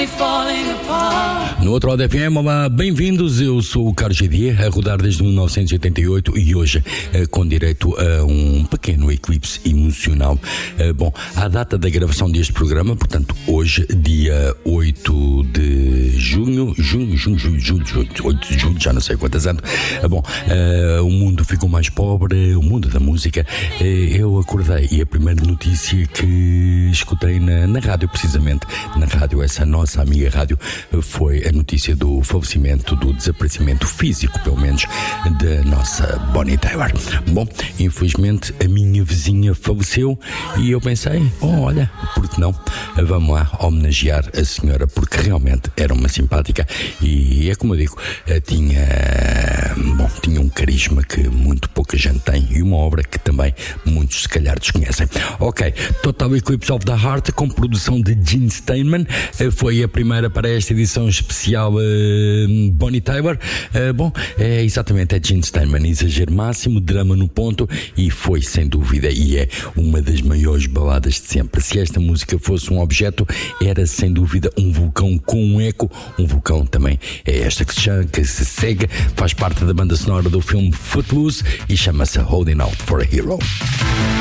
No outro lado FM, olá, bem-vindos, eu sou o Carlos Gedier, a rodar desde 1988 e hoje com direito a um pequeno eclipse emocional. Bom, à data da gravação deste programa, portanto hoje, dia 8 de junho, 8 de julho, já não sei quantas anos. Bom, o mundo ficou mais pobre, o mundo da música. Eu acordei e a primeira notícia que escutei na rádio, precisamente na rádio, essa nossa amiga rádio, foi a notícia do falecimento, do desaparecimento físico, pelo menos, da nossa Bonnie Tyler. Bom, infelizmente a minha vizinha faleceu e eu pensei, olha, por que não? Vamos lá homenagear a senhora, porque realmente era uma simpática e é como eu digo, tinha um carisma que muito pouca gente tem e uma obra que também muitos se calhar desconhecem. Ok, Total Eclipse of the Heart, com produção de Gene Steinman, foi a primeira para esta edição especial Bonnie Tyler. Bom, é exatamente, é Gene Steinman, exagero máximo, drama no ponto, e foi sem dúvida e é uma das maiores baladas de sempre. Se esta música fosse um objeto, era sem dúvida um vulcão com um eco. Um vulcão também é esta que se segue, faz parte da banda sonora do filme Footloose e chama-se Holding Out for a Hero.